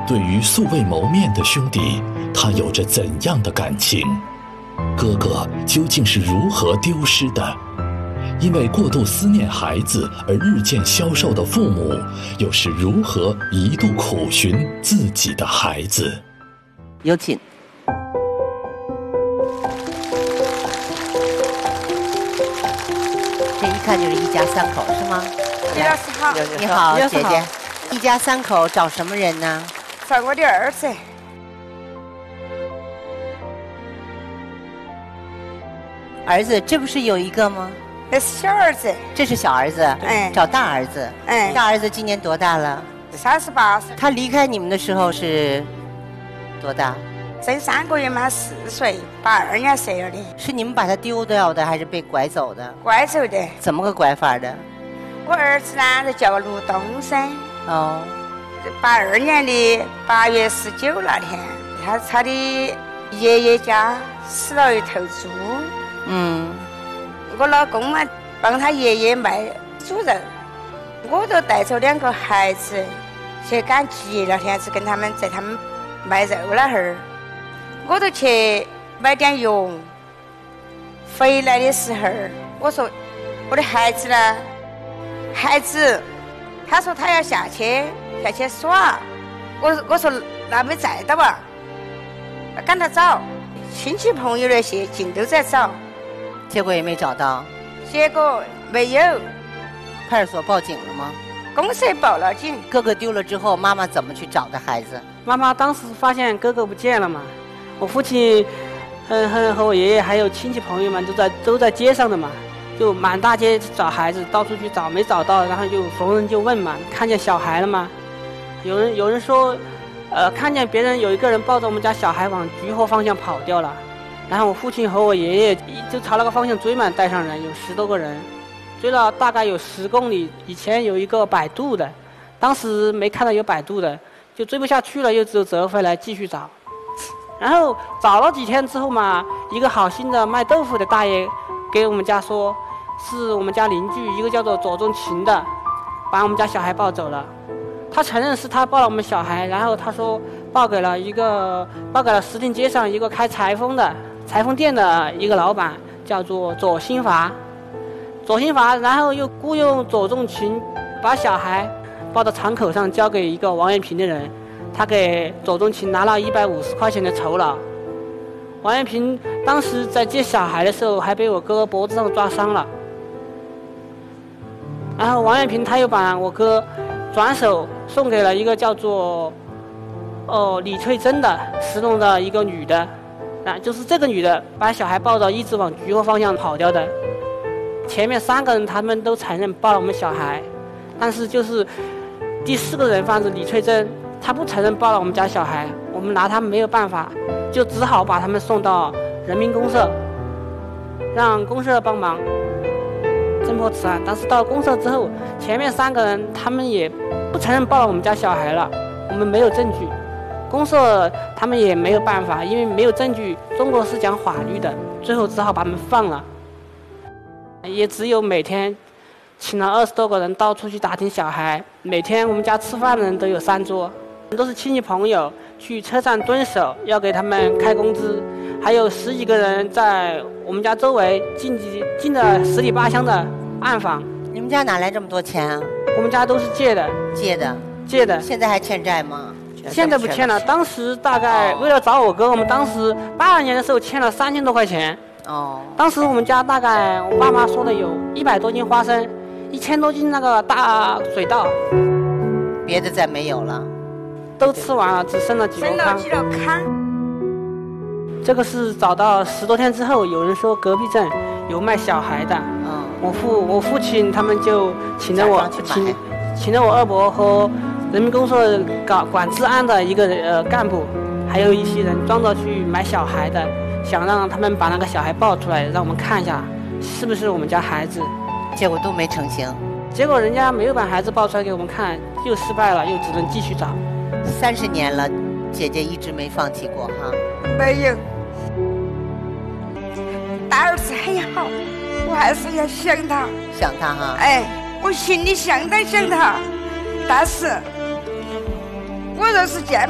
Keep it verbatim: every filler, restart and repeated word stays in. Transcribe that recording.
对于素未谋面的兄弟，他有着怎样的感情？哥哥究竟是如何丢失的？因为过度思念孩子而日渐消瘦的父母，又是如何一度苦寻自己的孩子？ 有请。这一看就是一家三口，是吗？ 李老师好。 你好，姐姐。一家三口找什么人呢？ 找我的儿子。 儿子，这不是有一个吗？ 那是小儿子。 这是小儿子。 哎。 找大儿子。 哎。 大儿子今年多大了？ 三十八岁。 他离开你们的时候是多大？ 生三个月嘛，四岁，八二年生了的。 是你们把他丢掉的，还是被拐走的？ 拐走的。 怎么个拐法的？ 我儿子呢，就叫卢东升。 哦。 八二年的八月十九那天，他他的爷爷家死了一头猪。 嗯。 我老公嘛，帮他爷爷卖猪肉，我就带着两个孩子去赶集。那天是跟他们在他们卖肉那会儿，我就去买点油。回来的时候，我说我的孩子呢？孩子，他说他要下去下去耍。我我说那没在的吧？赶他找，亲戚朋友那些尽都在找。 结果也没找到， 结果没有。 派出所报警了吗？ 公社报了警。 哥哥丢了之后，妈妈怎么去找的孩子？ 妈妈当时发现哥哥不见了嘛，我父亲和和和我爷爷还有亲戚朋友们都在都在街上的嘛，就满大街找孩子，到处去找，没找到，然后就逢人就问嘛，看见小孩了吗？有人有人说，呃，看见别人有一个人抱着我们家小孩往菊河方向跑掉了。然后我父亲和我爷爷就朝那个方向追嘛，带上人有十多个人，追了大概有十公里。以前有一个摆渡的，当时没看到有摆渡的，就追不下去了，又只有折回来继续找。然后找了几天之后嘛，一个好心的卖豆腐的大爷给我们家说，是我们家邻居一个叫做左仲勤的，把我们家小孩抱走了。他承认是他抱了我们小孩，然后他说报给了一个报给了石碇街上一个开裁缝的。裁缝店的一个老板叫做左新华，左新华，然后又雇佣左仲勤把小孩抱到场口上交给一个王元平的人，他给左仲勤拿了一百五十块钱的酬劳。王元平当时在接小孩的时候还被我哥脖子上抓伤了，然后王元平他又把我哥转手送给了一个叫做哦李翠珍的石龙的一个女的。啊，就是这个女的把小孩抱着一直往菊河方向跑掉的。前面三个人他们都承认抱了我们小孩，但是就是第四个人贩子李翠珍，她不承认抱了我们家小孩，我们拿他们没有办法，就只好把他们送到人民公社，让公社帮忙侦破此案。但是到公社之后，前面三个人他们也不承认抱了我们家小孩了，我们没有证据。公社他们也没有办法，因为没有证据，中国是讲法律的，最后只好把他们放了。也只有每天请了二十多个人到处去打听小孩，每天我们家吃饭的人都有三桌，都是亲戚朋友去车站蹲守，要给他们开工资，还有十几个人在我们家周围进进了十里八乡的暗访。 你们家哪来这么多钱啊？ 我们家都是借的。 借的。 借的。 现在还欠债吗？ 现在不欠了，当时大概为了找我哥，我们当时八二年的时候欠了三千多块钱。 哦。 当时我们家大概我爸妈说的有一百多斤花生，一千多斤那个大水稻。 别的再没有了。 都吃完了，只剩了几箩糠。 几箩糠。 这个是找到十多天之后，有人说隔壁镇有卖小孩的。 嗯。 我父我父亲他们就请着我请请着我二伯和。人民公社搞管治安的一个呃干部，还有一些人装着去买小孩的，想让他们把那个小孩抱出来，让我们看一下是不是我们家孩子， 结果都没成型。 结果人家没有把孩子抱出来给我们看，又失败了，又只能继续找。 三十年了，姐姐一直没放弃过哈。 没有。大儿子很好，我还是要想他。 想他哈。 哎，我心里相当想他，但是。我若是见